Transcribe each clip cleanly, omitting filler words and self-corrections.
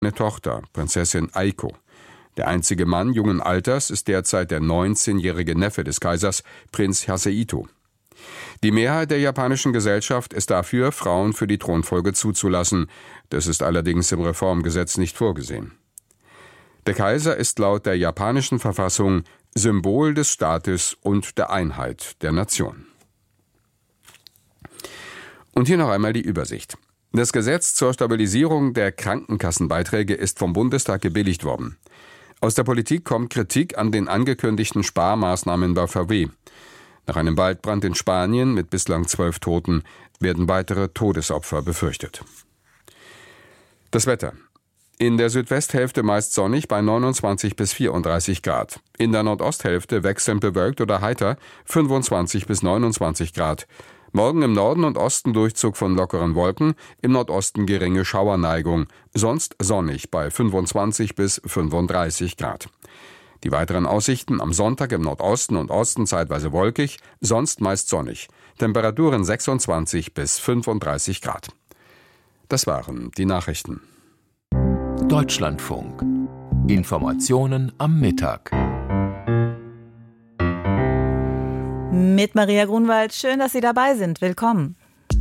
eine Tochter, Prinzessin Aiko. Der einzige Mann jungen Alters ist derzeit der 19-jährige Neffe des Kaisers, Prinz Hisahito. Die Mehrheit der japanischen Gesellschaft ist dafür, Frauen für die Thronfolge zuzulassen. Das ist allerdings im Reformgesetz nicht vorgesehen. Der Kaiser ist laut der japanischen Verfassung Symbol des Staates und der Einheit der Nation. Und hier noch einmal die Übersicht. Das Gesetz zur Stabilisierung der Krankenkassenbeiträge ist vom Bundestag gebilligt worden. Aus der Politik kommt Kritik an den angekündigten Sparmaßnahmen bei VW. Nach einem Waldbrand in Spanien mit bislang 12 Toten werden weitere Todesopfer befürchtet. Das Wetter. In der Südwesthälfte meist sonnig bei 29 bis 34 Grad. In der Nordosthälfte wechselnd bewölkt oder heiter 25 bis 29 Grad. Morgen im Norden und Osten Durchzug von lockeren Wolken, im Nordosten geringe Schauerneigung, sonst sonnig bei 25 bis 35 Grad. Die weiteren Aussichten am Sonntag im Nordosten und Osten zeitweise wolkig, sonst meist sonnig. Temperaturen 26 bis 35 Grad. Das waren die Nachrichten. Deutschlandfunk. Informationen am Mittag. Mit Maria Grunwald. Schön, dass Sie dabei sind. Willkommen.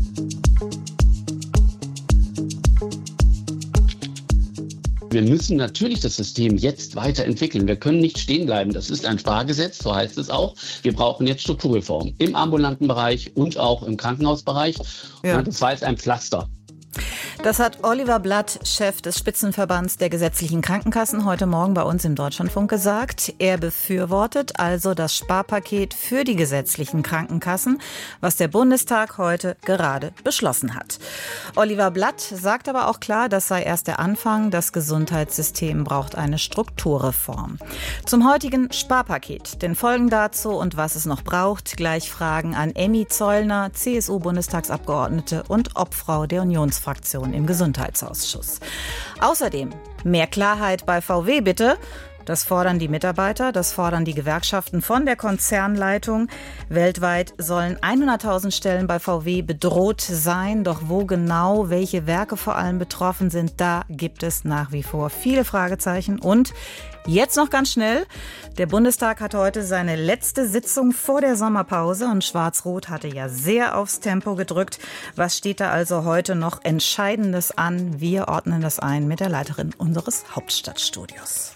Wir müssen natürlich das System jetzt weiterentwickeln. Wir können nicht stehen bleiben. Das ist ein Spargesetz, so heißt es auch. Wir brauchen jetzt Strukturreformen im ambulanten Bereich und auch im Krankenhausbereich. Ja. Und das war jetzt ein Pflaster. Das hat Oliver Blatt, Chef des Spitzenverbands der gesetzlichen Krankenkassen, heute Morgen bei uns im Deutschlandfunk gesagt. Er befürwortet also das Sparpaket für die gesetzlichen Krankenkassen, was der Bundestag heute gerade beschlossen hat. Oliver Blatt sagt aber auch klar, das sei erst der Anfang. Das Gesundheitssystem braucht eine Strukturreform. Zum heutigen Sparpaket, den Folgen dazu und was es noch braucht, gleich Fragen an Emmy Zollner, CSU-Bundestagsabgeordnete und Obfrau der Unionsfraktion im Gesundheitsausschuss. Außerdem mehr Klarheit bei VW bitte. Das fordern die Mitarbeiter, das fordern die Gewerkschaften von der Konzernleitung. Weltweit sollen 100.000 Stellen bei VW bedroht sein. Doch wo genau, welche Werke vor allem betroffen sind, da gibt es nach wie vor viele Fragezeichen. Und jetzt noch ganz schnell. Der Bundestag hat heute seine letzte Sitzung vor der Sommerpause und Schwarz-Rot hatte ja sehr aufs Tempo gedrückt. Was steht da also heute noch Entscheidendes an? Wir ordnen das ein mit der Leiterin unseres Hauptstadtstudios.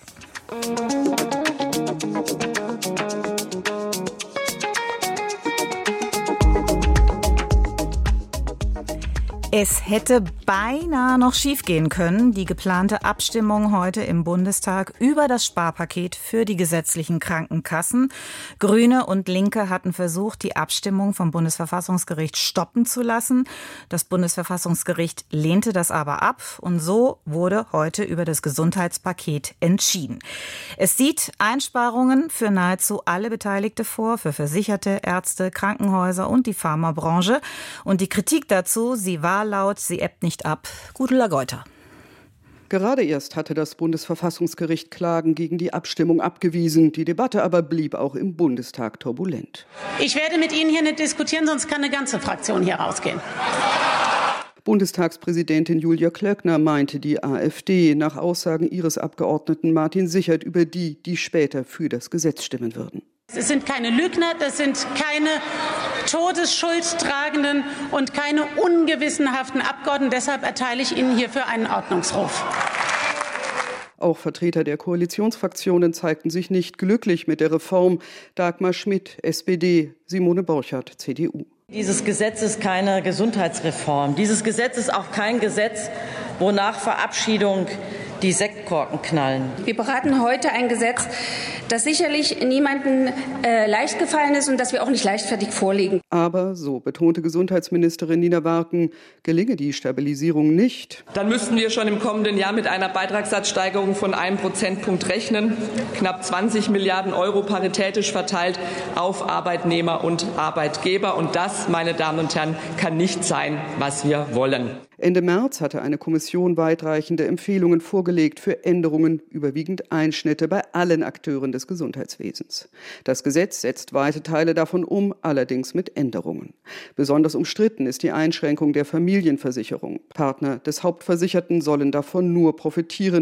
Es hätte beinahe noch schiefgehen können, die geplante Abstimmung heute im Bundestag über das Sparpaket für die gesetzlichen Krankenkassen. Grüne und Linke hatten versucht, die Abstimmung vom Bundesverfassungsgericht stoppen zu lassen. Das Bundesverfassungsgericht lehnte das aber ab und so wurde heute über das Gesundheitspaket entschieden. Es sieht Einsparungen für nahezu alle Beteiligte vor, für Versicherte, Ärzte, Krankenhäuser und die Pharmabranche. Und die Kritik dazu, sie war laut, sie ebbt nicht ab. Gudula Geuter. Gerade erst hatte das Bundesverfassungsgericht Klagen gegen die Abstimmung abgewiesen. Die Debatte aber blieb auch im Bundestag turbulent. Ich werde mit Ihnen hier nicht diskutieren, sonst kann eine ganze Fraktion hier rausgehen. Bundestagspräsidentin Julia Klöckner meinte die AfD nach Aussagen ihres Abgeordneten Martin Sichert über die später für das Gesetz stimmen würden. Es sind keine Lügner, das sind keine Todesschuldtragenden und keine ungewissenhaften Abgeordneten. Deshalb erteile ich Ihnen hierfür einen Ordnungsruf. Auch Vertreter der Koalitionsfraktionen zeigten sich nicht glücklich mit der Reform. Dagmar Schmidt, SPD, Simone Borchardt, CDU. Dieses Gesetz ist keine Gesundheitsreform. Dieses Gesetz ist auch kein Gesetz, wo nach Verabschiedung die Sektkorken knallen. Wir beraten heute ein Gesetz, das sicherlich niemandem leicht gefallen ist und das wir auch nicht leichtfertig vorlegen. Aber, so betonte Gesundheitsministerin Nina Warken, gelinge die Stabilisierung nicht. Dann müssten wir schon im kommenden Jahr mit einer Beitragssatzsteigerung von 1 Prozentpunkt rechnen. Knapp 20 Milliarden Euro paritätisch verteilt auf Arbeitnehmer und Arbeitgeber. Und das, meine Damen und Herren, kann nicht sein, was wir wollen. Ende März hatte eine Kommission weitreichende Empfehlungen vorgelegt für Änderungen, überwiegend Einschnitte bei allen Akteuren des Gesundheitswesens. Das Gesetz setzt weite Teile davon um, allerdings mit Änderungen. Besonders umstritten ist die Einschränkung der Familienversicherung. Partner des Hauptversicherten sollen davon nur profitieren,